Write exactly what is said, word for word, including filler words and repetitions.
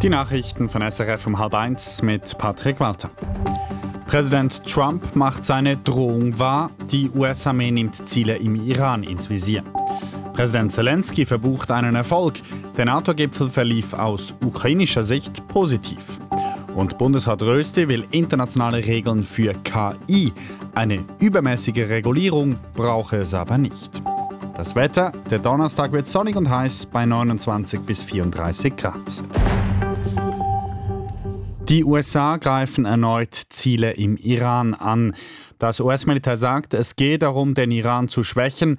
Die Nachrichten von S R F um halb eins mit Patrick Walter. Präsident Trump macht seine Drohung wahr. Die U S-Armee nimmt Ziele im Iran ins Visier. Präsident Zelensky verbucht einen Erfolg. Der NATO-Gipfel verlief aus ukrainischer Sicht positiv. Und Bundesrat Rösti will internationale Regeln für K I. Eine übermäßige Regulierung brauche es aber nicht. Das Wetter: Der Donnerstag wird sonnig und heiß bei neunundzwanzig bis vierunddreißig Grad. Die U S A greifen erneut Ziele im Iran an. Das U S-Militär sagt, es gehe darum, den Iran zu schwächen